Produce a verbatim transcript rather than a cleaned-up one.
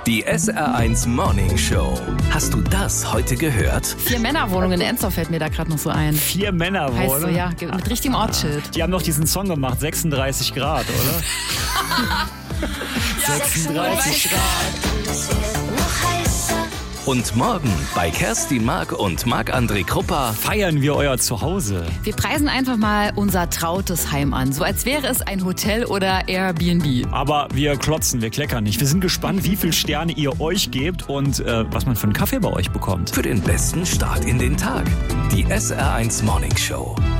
Die S R eins Morning Show. Hast du das heute gehört? Vier-Männer-Wohnung in Ensdorf fällt mir da gerade noch so ein. Vier-Männer-Wohnung? Heißt so, ja, mit richtigem Ortsschild. Die haben doch diesen Song gemacht, sechsunddreißig Grad, oder? sechsunddreißig Grad. Und morgen bei Kerstin Mark und Marc-André Kruppa Feiern wir euer Zuhause. Wir preisen einfach mal unser trautes Heim an, so als wäre es ein Hotel oder Airbnb. Aber wir klotzen, wir kleckern nicht. Wir sind gespannt, wie viele Sterne ihr euch gebt und äh, was man für einen Kaffee bei euch bekommt. für den besten Start in den Tag. Die S R eins Morning Show.